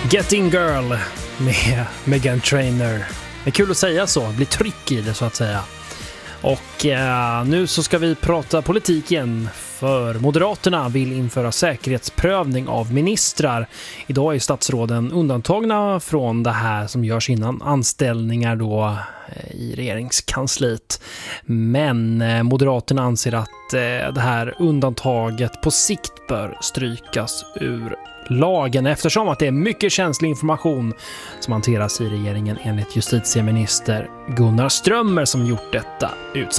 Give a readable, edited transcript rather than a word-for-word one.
Getting Girl med Meghan Trainor. Det är kul att säga så, det blir tryck i det så att säga. Och nu så ska vi prata politik igen, för Moderaterna vill införa säkerhetsprövning av ministrar. Idag är statsråden undantagna från det här som görs innan anställningar då i regeringskansliet. Men Moderaterna anser att det här undantaget på sikt bör strykas ur lagen eftersom att det är mycket känslig information som hanteras i regeringen enligt justitieminister Gunnar Strömmer som gjort detta utspel.